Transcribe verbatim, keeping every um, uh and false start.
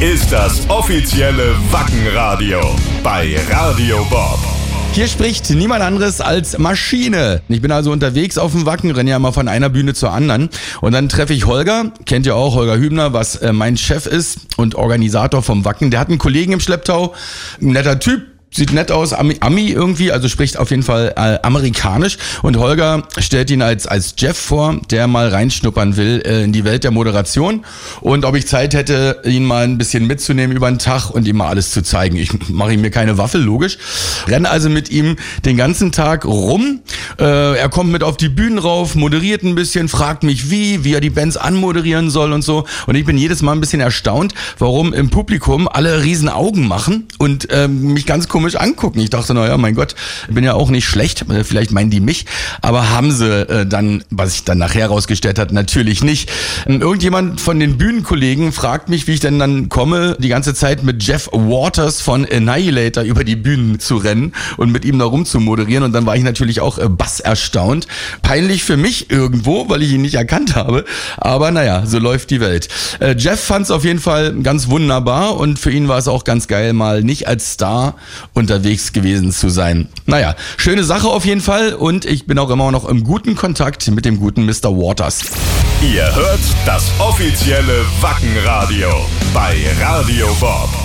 ist das offizielle Wackenradio bei Radio Bob. Hier spricht niemand anderes als Maschine. Ich bin also unterwegs auf dem Wacken, renne ja mal von einer Bühne zur anderen. Und dann treffe ich Holger, kennt ihr auch, Holger Hübner, was äh, mein Chef ist und Organisator vom Wacken. Der hat einen Kollegen im Schlepptau, ein netter Typ. Sieht nett aus, Ami, Ami irgendwie, also spricht auf jeden Fall äh, amerikanisch. Und Holger stellt ihn als als Jeff vor, der mal reinschnuppern will äh, in die Welt der Moderation. Und ob ich Zeit hätte, ihn mal ein bisschen mitzunehmen über den Tag und ihm mal alles zu zeigen. Ich mache ihm mir keine Waffel, logisch. Renne also mit ihm den ganzen Tag rum. Äh, er kommt mit auf die Bühnen rauf, moderiert ein bisschen, fragt mich wie, wie er die Bands anmoderieren soll und so. Und ich bin jedes Mal ein bisschen erstaunt, warum im Publikum alle riesen Augen machen und äh, mich ganz komisch angucken. Ich dachte, naja, mein Gott, bin ja auch nicht schlecht, vielleicht meinen die mich, aber haben sie äh, dann, was ich dann nachher rausgestellt hat, natürlich nicht. Irgendjemand von den Bühnenkollegen fragt mich, wie ich denn dann komme, die ganze Zeit mit Jeff Waters von Annihilator über die Bühnen zu rennen und mit ihm da rum zu moderieren, und dann war ich natürlich auch äh, bass erstaunt. Peinlich für mich irgendwo, weil ich ihn nicht erkannt habe, aber naja, so läuft die Welt. Äh, Jeff fand es auf jeden Fall ganz wunderbar und für ihn war es auch ganz geil, mal nicht als Star unterwegs gewesen zu sein. Naja, schöne Sache auf jeden Fall, und ich bin auch immer noch im guten Kontakt mit dem guten Mister Waters. Ihr hört das offizielle Wackenradio bei Radio Bob.